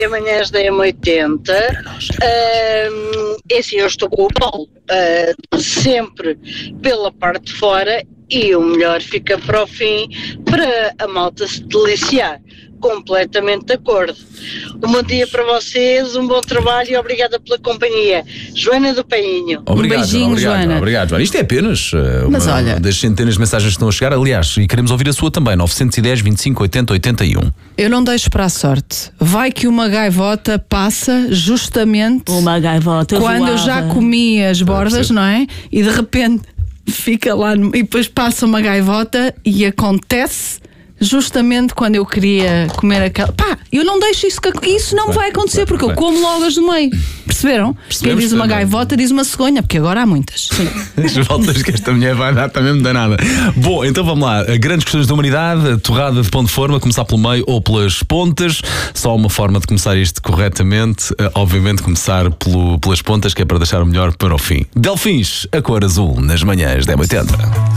Amanhã às 10h80. É assim, eu estou com o Paulo sempre pela parte de fora e o melhor fica para o fim para a malta se deliciar. Completamente de acordo. Um bom dia para vocês, um bom trabalho e obrigada pela companhia. Joana do Painho. Obrigado, beijinho, Joana. Obrigado, Joana. Isto é apenas Mas olha, das centenas de mensagens que estão a chegar. Aliás, e queremos ouvir a sua também. 910 25 80 81. eu não deixo para a sorte. Vai que uma gaivota passa justamente Uma gaivota quando eu já voava. comi as bordas, não é? E de repente fica lá e depois passa uma gaivota e acontece justamente quando eu queria comer aquela. Pá, eu não deixo isso, isso não vai acontecer, porque eu como logo as do meio. Perceberam? Quem diz uma gaivota diz uma cegonha, porque agora há muitas. As voltas que esta mulher vai dar também me danada. Bom, então vamos lá. Grandes questões da humanidade, torrada de pão de forma, começar pelo meio ou pelas pontas. Só uma forma de começar isto corretamente, obviamente começar pelas pontas, que é para deixar o melhor para o fim. Delfins, a cor azul, nas manhãs da 80.